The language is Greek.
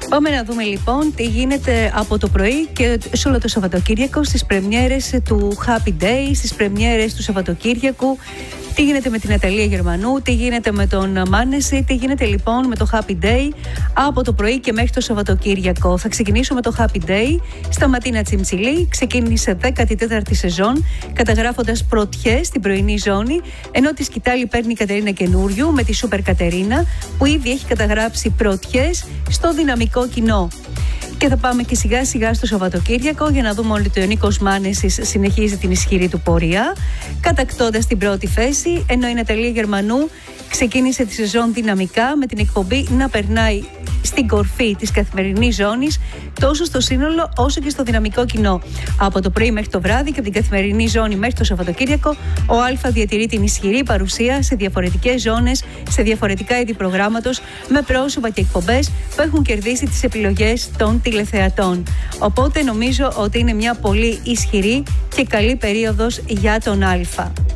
Πάμε να δούμε λοιπόν τι γίνεται από το πρωί και σε όλο το Σαββατοκύριακο στις πρεμιέρες του Happy Day, στις πρεμιέρες του Σαββατοκύριακου. Τι γίνεται με την Ναταλία Γερμανού, τι γίνεται με τον Μάνεση, τι γίνεται λοιπόν με το Happy Day από το πρωί και μέχρι το Σαββατοκύριακο. Θα ξεκινήσουμε το Happy Day στα Ματίνα Τσιμψιλή. Ξεκίνησε 14η σεζόν, καταγράφοντας πρωτιές στην πρωινή ζώνη, ενώ τη σκητάλη παίρνει η Κατερίνα Καινούριου με τη Σούπερ Κατερίνα, που ήδη έχει καταγράψει πρωτιές στο δυναμικό κοινό. Και θα πάμε και σιγά σιγά στο Σαββατοκύριακο για να δούμε ότι ο Νίκος Μάνεσης συνεχίζει την ισχυρή του πορεία, κατακτώντας την πρώτη θέση, ενώ η Ναταλία Γερμανού ξεκίνησε τη σεζόν δυναμικά με την εκπομπή να περνάει στην κορφή της καθημερινής ζώνης, τόσο στο σύνολο όσο και στο δυναμικό κοινό. Από το πρωί μέχρι το βράδυ και από την καθημερινή ζώνη μέχρι το Σαββατοκύριακο, ο Α διατηρεί την ισχυρή παρουσία σε διαφορετικές ζώνες, σε διαφορετικά είδη προγράμματος, με πρόσωπα και εκπομπές που έχουν κερδίσει τις επιλογές των τηλεθεατών. Οπότε νομίζω ότι είναι μια πολύ ισχυρή και καλή περίοδος για τον Α.